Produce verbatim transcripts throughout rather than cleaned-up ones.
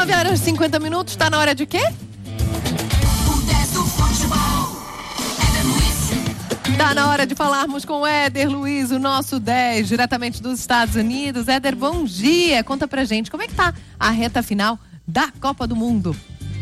nove horas e cinquenta minutos, tá na hora de quê? Tá na hora de falarmos com o Éder Luiz, o nosso dez, diretamente dos Estados Unidos. Éder, bom dia. Conta pra gente, como é que tá a reta final da Copa do Mundo?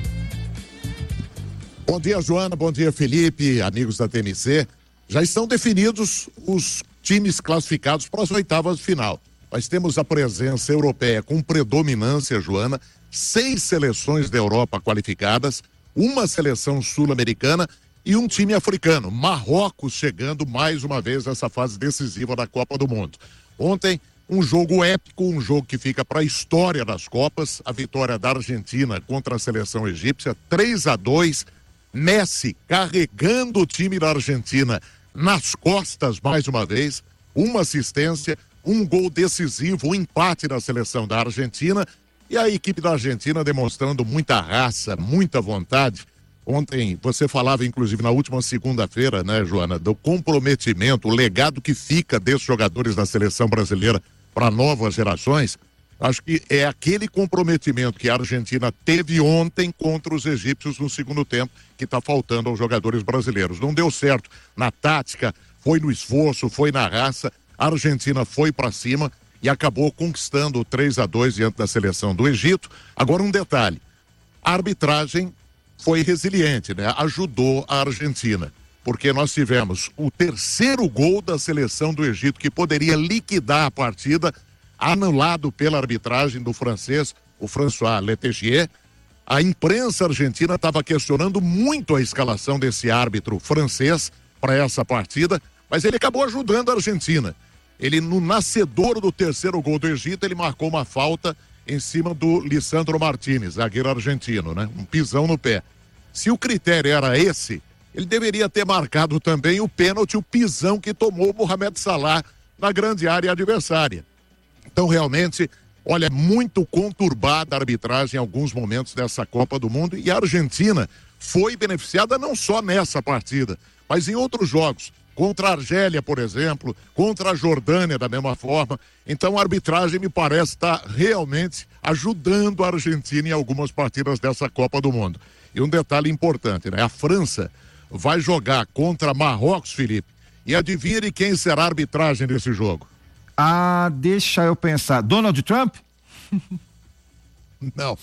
Bom dia, Joana. Bom dia, Felipe, amigos da T N C. Já estão definidos os times classificados para as oitavas de final. Nós temos a presença europeia com predominância, Joana, seis seleções da Europa qualificadas, uma seleção sul-americana e um time africano, Marrocos, chegando mais uma vez nessa fase decisiva da Copa do Mundo. Ontem, um jogo épico, um jogo que fica para a história das Copas, a vitória da Argentina contra a seleção egípcia, três a dois, Messi carregando o time da Argentina nas costas mais uma vez, uma assistência, um gol decisivo, um empate da seleção da Argentina e a equipe da Argentina demonstrando muita raça, muita vontade. Ontem você falava, inclusive, na última segunda-feira, né, Joana, do comprometimento, o legado que fica desses jogadores da seleção brasileira para novas gerações. Acho que é aquele comprometimento que a Argentina teve ontem contra os egípcios no segundo tempo que está faltando aos jogadores brasileiros. Não deu certo na tática, foi no esforço, foi na raça. A Argentina foi para cima e acabou conquistando o três a dois diante da seleção do Egito. Agora um detalhe, a arbitragem foi resiliente, né? Ajudou a Argentina, porque nós tivemos o terceiro gol da seleção do Egito que poderia liquidar a partida, anulado pela arbitragem do francês, o François Leterrier. A imprensa argentina estava questionando muito a escalação desse árbitro francês para essa partida, mas ele acabou ajudando a Argentina. Ele, no nascedor do terceiro gol do Egito, ele marcou uma falta em cima do Lisandro Martínez, zagueiro argentino, né? Um pisão no pé. Se o critério era esse, ele deveria ter marcado também o pênalti, o pisão que tomou o Mohamed Salah na grande área adversária. Então, realmente, olha, muito conturbada a arbitragem em alguns momentos dessa Copa do Mundo e a Argentina foi beneficiada não só nessa partida, mas em outros jogos. Contra a Argélia, por exemplo, contra a Jordânia da mesma forma. Então a arbitragem me parece estar realmente ajudando a Argentina em algumas partidas dessa Copa do Mundo. E um detalhe importante, né? A França vai jogar contra Marrocos, Felipe, e adivinha de quem será a arbitragem desse jogo? Ah, deixa eu pensar. Donald Trump? Não.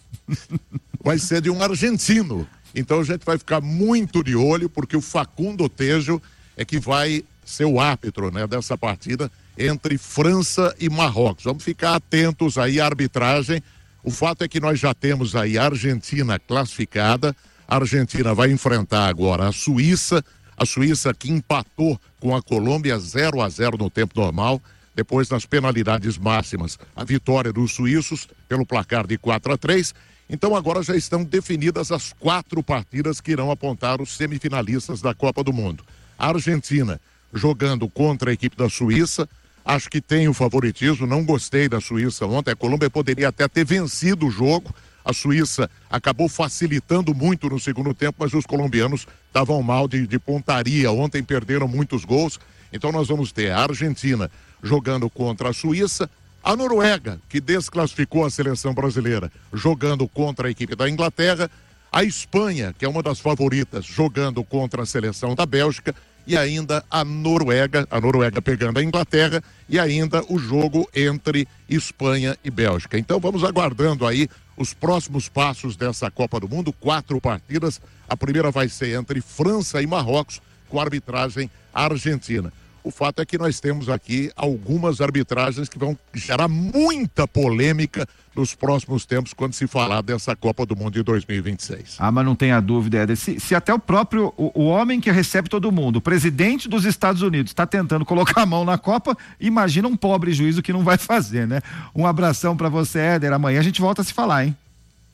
Vai ser de um argentino. Então a gente vai ficar muito de olho, porque o Facundo Tejo é que vai ser o árbitro, né, dessa partida entre França e Marrocos. Vamos ficar atentos aí à arbitragem. O fato é que nós já temos aí a Argentina classificada. A Argentina vai enfrentar agora a Suíça. A Suíça que empatou com a Colômbia zero a zero no tempo normal. Depois, nas penalidades máximas, a vitória dos suíços pelo placar de quatro a três. Então agora já estão definidas as quatro partidas que irão apontar os semifinalistas da Copa do Mundo. A Argentina jogando contra a equipe da Suíça, acho que tem o favoritismo, não gostei da Suíça ontem, a Colômbia poderia até ter vencido o jogo, a Suíça acabou facilitando muito no segundo tempo, mas os colombianos estavam mal de, de pontaria, ontem perderam muitos gols, então nós vamos ter a Argentina jogando contra a Suíça, a Noruega, que desclassificou a seleção brasileira, jogando contra a equipe da Inglaterra, a Espanha, que é uma das favoritas, jogando contra a seleção da Bélgica, e ainda a Noruega, a Noruega pegando a Inglaterra, e ainda o jogo entre Espanha e Bélgica. Então vamos aguardando aí os próximos passos dessa Copa do Mundo, quatro partidas. A primeira vai ser entre França e Marrocos, com arbitragem argentina. O fato é que nós temos aqui algumas arbitragens que vão gerar muita polêmica nos próximos tempos quando se falar dessa Copa do Mundo de dois mil e vinte e seis. Ah, mas não tenha dúvida, Éder. Se, se até o próprio, o, o homem que recebe todo mundo, o presidente dos Estados Unidos, está tentando colocar a mão na Copa, imagina um pobre juízo que não vai fazer, né? Um abração para você, Éder. Amanhã a gente volta a se falar, hein?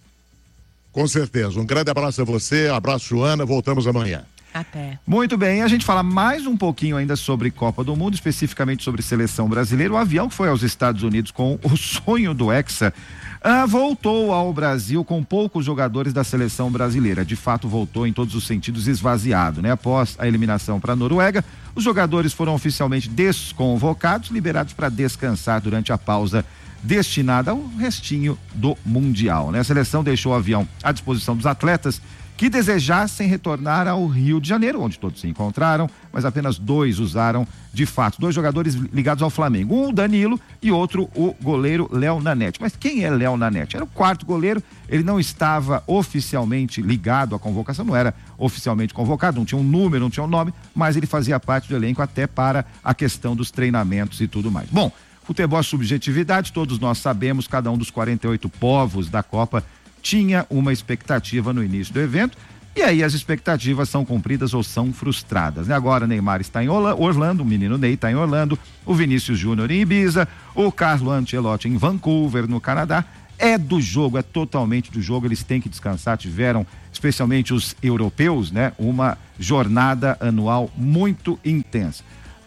Com certeza. Um grande abraço a você, abraço, Joana. Voltamos amanhã. Até. Muito bem, a gente fala mais um pouquinho ainda sobre Copa do Mundo, especificamente sobre seleção brasileira. O avião que foi aos Estados Unidos com o sonho do Hexa ah, voltou ao Brasil com poucos jogadores da seleção brasileira. De fato, voltou em todos os sentidos esvaziado, né? Após a eliminação para a Noruega, os jogadores foram oficialmente desconvocados, liberados para descansar durante a pausa destinada ao restinho do Mundial, né? A seleção deixou o avião à disposição dos atletas que desejassem retornar ao Rio de Janeiro, onde todos se encontraram, mas apenas dois usaram de fato, dois jogadores ligados ao Flamengo, um o Danilo e outro o goleiro Léo Nanete. Mas quem é Léo Nanete? Era o quarto goleiro, ele não estava oficialmente ligado à convocação, não era oficialmente convocado, não tinha um número, não tinha um nome, mas ele fazia parte do elenco até para a questão dos treinamentos e tudo mais. Bom, futebol é subjetividade, todos nós sabemos, cada um dos quarenta e oito povos da Copa tinha uma expectativa no início do evento, e aí as expectativas são cumpridas ou são frustradas, né? Agora Neymar está em Orlando, o menino Ney está em Orlando, o Vinícius Júnior em Ibiza, o Carlo Ancelotti em Vancouver, no Canadá. É do jogo, é totalmente do jogo, eles têm que descansar, tiveram, especialmente os europeus, né? Uma jornada anual muito intensa.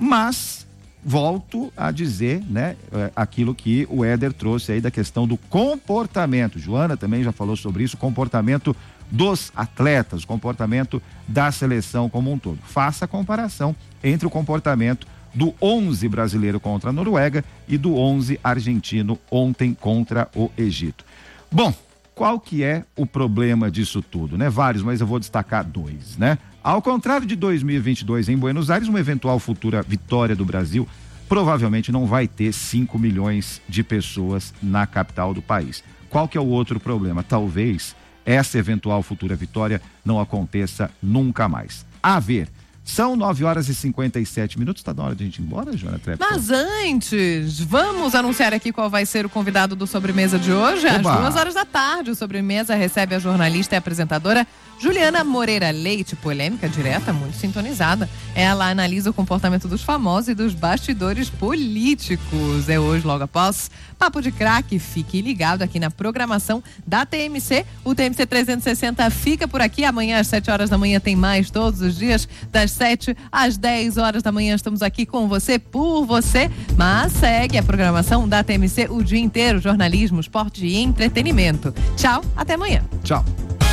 Mas volto a dizer, né, aquilo que o Éder trouxe aí da questão do comportamento. Joana também já falou sobre isso, comportamento dos atletas, comportamento da seleção como um todo. Faça a comparação entre o comportamento do onze brasileiro contra a Noruega e do onze argentino ontem contra o Egito. Bom, qual que é o problema disso tudo, né? Vários, mas eu vou destacar dois, né? Ao contrário de dois mil e vinte e dois em Buenos Aires, uma eventual futura vitória do Brasil provavelmente não vai ter cinco milhões de pessoas na capital do país. Qual que é o outro problema? Talvez essa eventual futura vitória não aconteça nunca mais. A ver, são nove horas e cinquenta e sete minutos, está na hora de a gente ir embora, Joana Trepton? Mas antes, vamos anunciar aqui qual vai ser o convidado do Sobremesa de hoje. Às Oba. duas horas da tarde, o Sobremesa recebe a jornalista e apresentadora Juliana Moreira Leite, polêmica direta, muito sintonizada. Ela analisa o comportamento dos famosos e dos bastidores políticos. É hoje, logo após Papo de Craque. Fique ligado aqui na programação da T M C. O T M C trezentos e sessenta fica por aqui. Amanhã às sete horas da manhã tem mais todos os dias. Das sete às dez horas da manhã estamos aqui com você, por você. Mas segue a programação da T M C o dia inteiro. Jornalismo, esporte e entretenimento. Tchau, até amanhã. Tchau.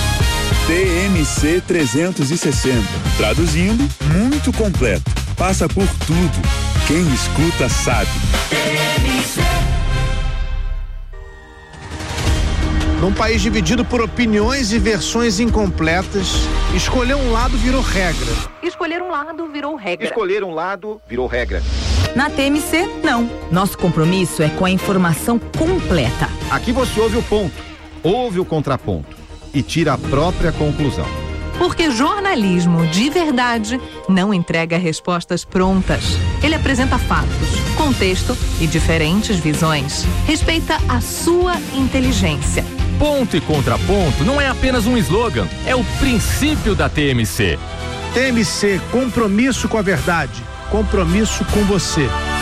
T M C trezentos e sessenta. Traduzindo, muito completo. Passa por tudo. Quem escuta sabe. T M C. Num país dividido por opiniões e versões incompletas, escolher um lado virou regra. Escolher um lado virou regra. Escolher um lado virou regra. Na T M C, não. Nosso compromisso é com a informação completa. Aqui você ouve o ponto, ouve o contraponto e tira a própria conclusão. Porque jornalismo de verdade não entrega respostas prontas. Ele apresenta fatos, contexto e diferentes visões. Respeita a sua inteligência. Ponto e contraponto não é apenas um slogan, é o princípio da T M C. T M C, compromisso com a verdade, compromisso com você.